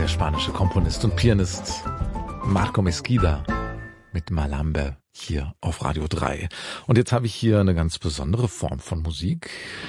der spanische Komponist und Pianist Marco Mesquida mit Malambe hier auf Radio 3. Und jetzt habe ich hier eine ganz besondere Form von Musik.